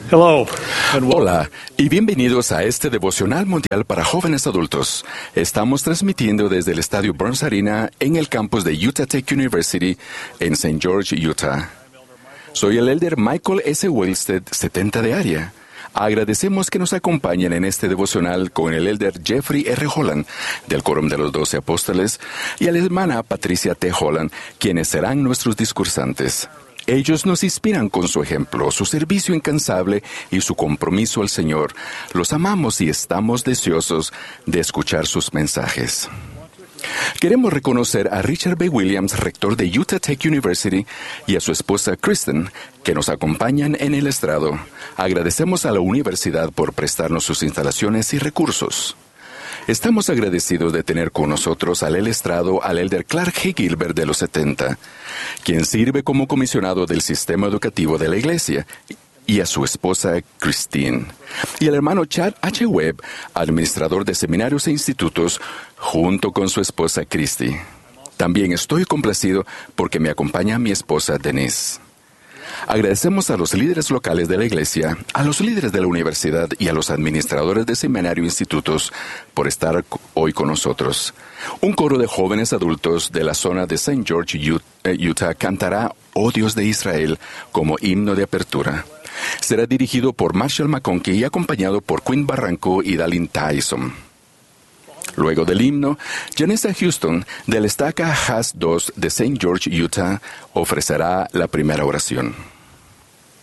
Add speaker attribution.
Speaker 1: Hello,
Speaker 2: Hola y bienvenidos a este devocional mundial para jóvenes adultos. Estamos transmitiendo desde el Estadio Burns Arena en el campus de Utah Tech University en St. George, Utah. Soy el elder Michael S. Wilstead, 70 de área. Agradecemos que nos acompañen en este devocional con el elder Jeffrey R. Holland, del Quórum de los 12 Apóstoles, y a la hermana Patricia T. Holland, quienes serán nuestros discursantes. Ellos nos inspiran con su ejemplo, su servicio incansable y su compromiso al Señor. Los amamos y estamos deseosos de escuchar sus mensajes. Queremos reconocer a Richard B. Williams, rector de Utah Tech University, y a su esposa Kristen, que nos acompañan en el estrado. Agradecemos a la universidad por prestarnos sus instalaciones y recursos. Estamos agradecidos de tener con nosotros al estrado al elder Clark G. Gilbert de los 70, quien sirve como comisionado del sistema educativo de la iglesia, y a su esposa Christine, y al hermano Chad H. Webb, administrador de seminarios e institutos, junto con su esposa Christy. También estoy complacido porque me acompaña mi esposa Denise. Agradecemos a los líderes locales de la iglesia, a los líderes de la universidad y a los administradores de seminario e institutos por estar hoy con nosotros. Un coro de jóvenes adultos de la zona de St. George, Utah, cantará "Oh Dios de Israel" como himno de apertura. Será dirigido por Marshall McConkie y acompañado por Quinn Barranco y Dalin Tyson. Luego del himno, Janessa Houston, del Estaca Haas 2 de St. George, Utah, ofrecerá la primera oración.